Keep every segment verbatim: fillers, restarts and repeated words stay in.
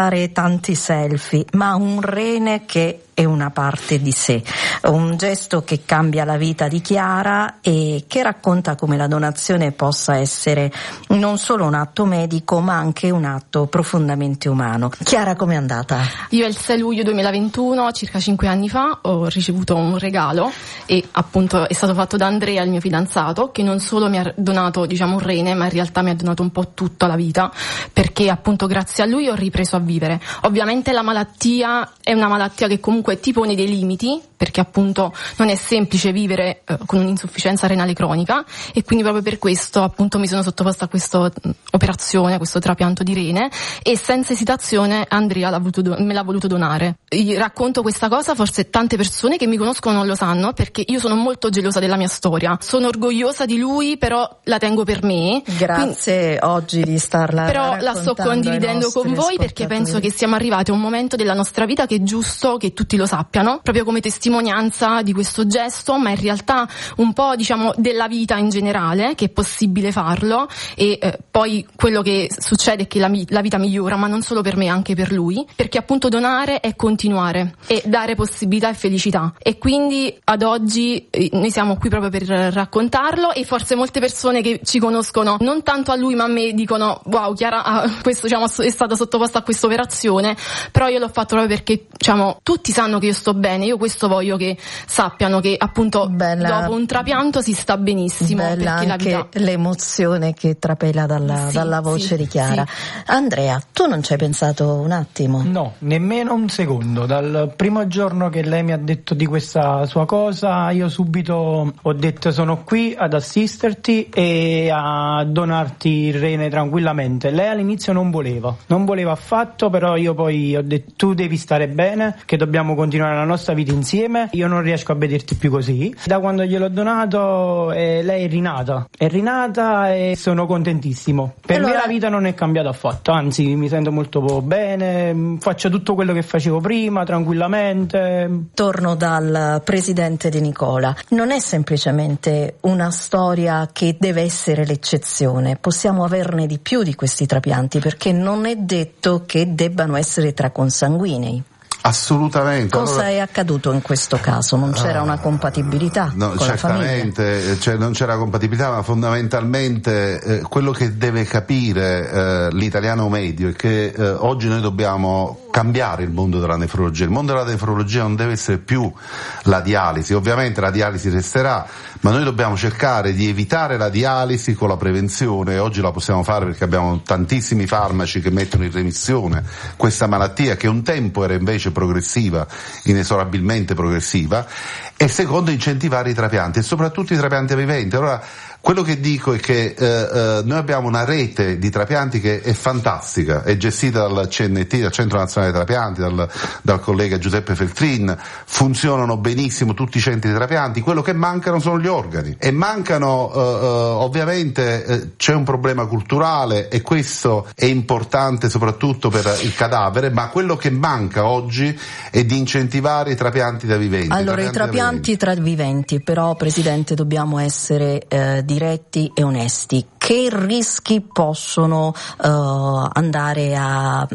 fare tanti selfie, ma un rene che è una parte di sé, un gesto che cambia la vita di Chiara e che racconta come la donazione possa essere non solo un atto medico ma anche un atto profondamente umano. Chiara, com'è andata? Io il sei luglio duemilaventuno, circa cinque anni fa, ho ricevuto un regalo e appunto è stato fatto da Andrea, il mio fidanzato, che non solo mi ha donato, diciamo, un rene, ma in realtà mi ha donato un po' tutta la vita, perché appunto grazie a lui ho ripreso a vivere. Ovviamente la malattia è una malattia che comunque ti pone dei limiti, perché appunto non è semplice vivere eh, con un'insufficienza renale cronica, e quindi proprio per questo appunto mi sono sottoposta a questa operazione, a questo trapianto di rene, e senza esitazione Andrea l'ha voluto do- me l'ha voluto donare. Io racconto questa cosa, forse tante persone che mi conoscono non lo sanno, perché io sono molto gelosa della mia storia, sono orgogliosa di lui, però la tengo per me. Grazie quindi, oggi di starla però la sto condividendo con voi, perché penso che siamo arrivati a un momento della nostra vita che è giusto che tutti lo sappiano, proprio come testimonianza di questo gesto, ma in realtà un po', diciamo, della vita in generale, che è possibile farlo, e eh, poi quello che succede è che la, la vita migliora, ma non solo per me, anche per lui, perché appunto donare è continuare e dare possibilità e felicità, e quindi ad oggi eh, noi siamo qui proprio per raccontarlo, e forse molte persone che ci conoscono non tanto a lui ma a me dicono wow, Chiara ah, questo, diciamo, è stata sottoposta a questa operazione, però io l'ho fatto proprio perché, diciamo, tutti sanno che io sto bene, io questo voglio che sappiano, che appunto bella, dopo un trapianto si sta benissimo. Bella perché anche la vita... l'emozione che trapela dalla, sì, dalla voce sì, di Chiara. Sì. Andrea, tu non ci hai pensato un attimo? No, nemmeno un secondo. Dal primo giorno che lei mi ha detto di questa sua cosa, io subito ho detto sono qui ad assisterti e a donarti il rene tranquillamente. Lei all'inizio non voleva, non voleva affatto, però io poi ho detto tu devi stare bene, che dobbiamo continuare la nostra vita insieme, io non riesco a vederti più così. Da quando gliel'ho donato eh, lei è rinata, è rinata e sono contentissimo. Per allora... me la vita non è cambiata affatto, anzi mi sento molto bene, faccio tutto quello che facevo prima tranquillamente. Torno dal presidente De Nicola. Non è semplicemente una storia che deve essere l'eccezione, possiamo averne di più di questi trapianti, perché non è detto che debbano essere tra consanguinei. Assolutamente. Cosa allora, è accaduto in questo caso? Non c'era uh, una compatibilità no, con certamente, la famiglia? Cioè, non c'era compatibilità, ma fondamentalmente eh, quello che deve capire eh, l'italiano medio è che eh, oggi noi dobbiamo cambiare il mondo della nefrologia. Il mondo della nefrologia non deve essere più la dialisi, ovviamente la dialisi resterà, ma noi dobbiamo cercare di evitare la dialisi con la prevenzione. Oggi la possiamo fare perché abbiamo tantissimi farmaci che mettono in remissione questa malattia, che un tempo era invece progressiva, inesorabilmente progressiva, e secondo incentivare i trapianti e soprattutto i trapianti viventi. Allora quello che dico è che eh, eh, noi abbiamo una rete di trapianti che è fantastica, è gestita dal C N T, dal Centro Nazionale dei Trapianti, dal, dal collega Giuseppe Feltrin, funzionano benissimo tutti i centri di trapianti. Quello che mancano sono gli organi, e mancano eh, eh, ovviamente eh, c'è un problema culturale, e questo è importante soprattutto per il cadavere, ma quello che manca oggi è di incentivare i trapianti da viventi. Allora i trapianti tra viventi, però Presidente dobbiamo essere eh, diretti e onesti. Che rischi possono uh, andare a, a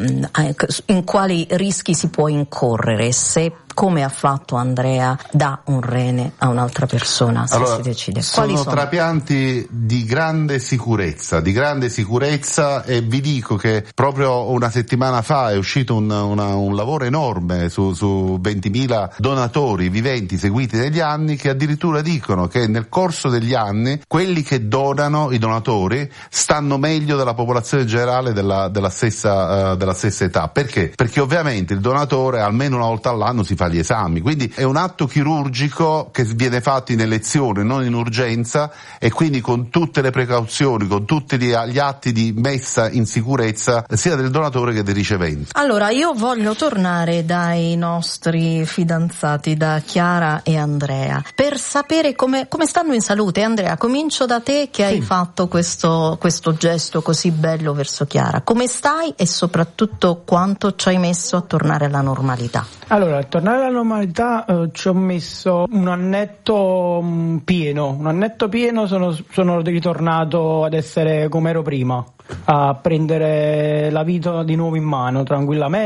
in quali rischi si può incorrere se, come ha fatto Andrea, dà un rene a un'altra persona, se allora, si decide? Quali sono, sono trapianti di grande sicurezza, di grande sicurezza, e vi dico che proprio una settimana fa è uscito un, una, un lavoro enorme su, su ventimila donatori viventi seguiti negli anni, che addirittura dicono che nel corso degli anni quelli che donano, i donatori, stanno meglio della popolazione generale della, della stessa, uh, della stessa età. Perché? Perché ovviamente il donatore almeno una volta all'anno si fa gli esami, quindi è un atto chirurgico che viene fatto in elezione, non in urgenza, e quindi con tutte le precauzioni, con tutti gli, gli atti di messa in sicurezza sia del donatore che del ricevente. Allora io voglio tornare dai nostri fidanzati, da Chiara e Andrea, per sapere come, come stanno in salute. Andrea, comincio da te che sì. hai fatto questo questo, questo gesto così bello verso Chiara. Come stai e soprattutto quanto ci hai messo a tornare alla normalità? Allora, a tornare alla normalità eh, ci ho messo un annetto mh, pieno, un annetto pieno sono, sono ritornato ad essere come ero prima, a prendere la vita di nuovo in mano tranquillamente.